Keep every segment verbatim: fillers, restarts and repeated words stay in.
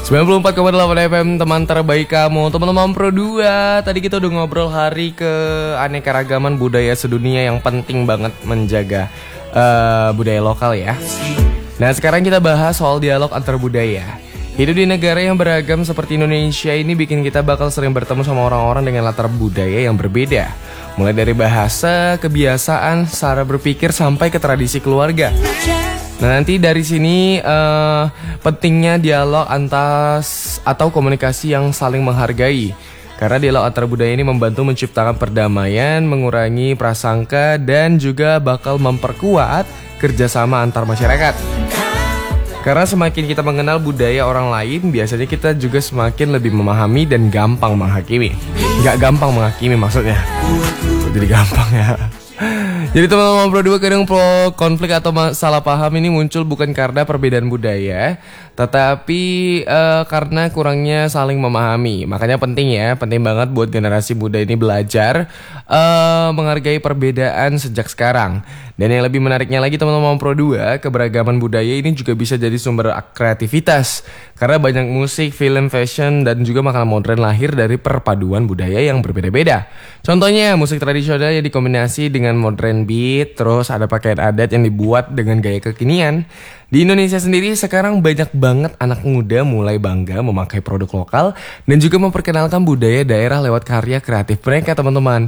sembilan puluh empat koma delapan F M, teman terbaik kamu. Teman-teman Pro dua, tadi kita udah ngobrol hari keanekaragaman budaya sedunia yang penting banget menjaga uh, budaya lokal ya. Nah sekarang kita bahas soal dialog antar budaya. Hidup di negara yang beragam seperti Indonesia ini bikin kita bakal sering bertemu sama orang-orang dengan latar budaya yang berbeda. Mulai dari bahasa, kebiasaan, cara berpikir, sampai ke tradisi keluarga. Nah nanti dari sini uh, pentingnya dialog antas atau komunikasi yang saling menghargai. Karena dialog antar budaya ini membantu menciptakan perdamaian, mengurangi prasangka, dan juga bakal memperkuat kerjasama antar masyarakat. Karena semakin kita mengenal budaya orang lain, biasanya kita juga semakin lebih memahami dan gampang menghakimi. Gak gampang menghakimi maksudnya. Jadi gampang ya. Jadi teman-teman Pro dua, kadang pro konflik atau salah paham ini muncul bukan karena perbedaan budaya, tetapi uh, karena kurangnya saling memahami. Makanya penting ya, penting banget buat generasi muda ini belajar uh, menghargai perbedaan sejak sekarang. Dan yang lebih menariknya lagi teman-teman Pro dua, keberagaman budaya ini juga bisa jadi sumber kreativitas. Karena banyak musik, film, fashion, dan juga makanan modern lahir dari perpaduan budaya yang berbeda-beda. Contohnya musik tradisional yang dikombinasi dengan modern beat, terus ada pakaian adat yang dibuat dengan gaya kekinian. Di Indonesia sendiri sekarang banyak banget anak muda mulai bangga memakai produk lokal dan juga memperkenalkan budaya daerah lewat karya kreatif mereka teman-teman.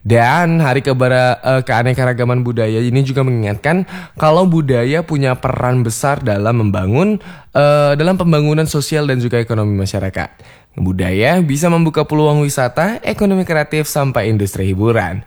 Dan Hari Kebara, uh, Keanekaragaman Budaya ini juga mengingatkan kalau budaya punya peran besar dalam membangun uh, dalam pembangunan sosial dan juga ekonomi masyarakat. Budaya bisa membuka peluang wisata, ekonomi kreatif, sampai industri hiburan.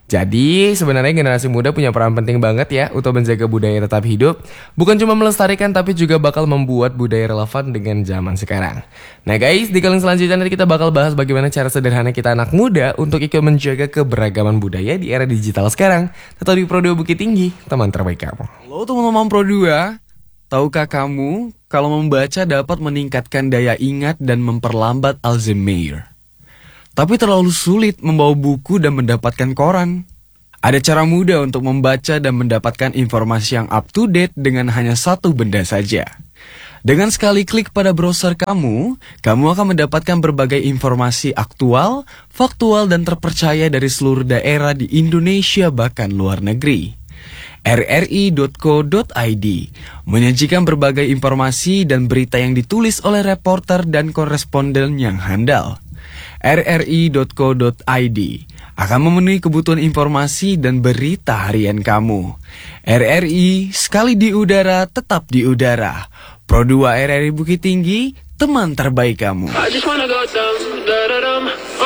Jadi sebenarnya generasi muda punya peran penting banget ya untuk menjaga budaya tetap hidup. Bukan cuma melestarikan tapi juga bakal membuat budaya relevan dengan zaman sekarang. Nah guys, di kalian selanjutnya nanti kita bakal bahas bagaimana cara sederhana kita anak muda untuk ikut menjaga keberagaman budaya di era digital sekarang. Tetap di Pro dua Bukit Tinggi, teman terbaik kamu. Halo teman-teman Pro dua, tahukah kamu kalau membaca dapat meningkatkan daya ingat dan memperlambat Alzheimer? Tapi terlalu sulit membawa buku dan mendapatkan koran. Ada cara mudah untuk membaca dan mendapatkan informasi yang up to date dengan hanya satu benda saja. Dengan sekali klik pada browser kamu, kamu akan mendapatkan berbagai informasi aktual, faktual, dan terpercaya dari seluruh daerah di Indonesia bahkan luar negeri. R R I dot co dot I D menyajikan berbagai informasi dan berita yang ditulis oleh reporter dan koresponden yang handal. R R I dot co dot I D akan memenuhi kebutuhan informasi dan berita harian kamu. R R I, sekali di udara, tetap di udara. Pro dua R R I Bukit Tinggi, teman terbaik kamu. I just wanna go down, da, da, dum.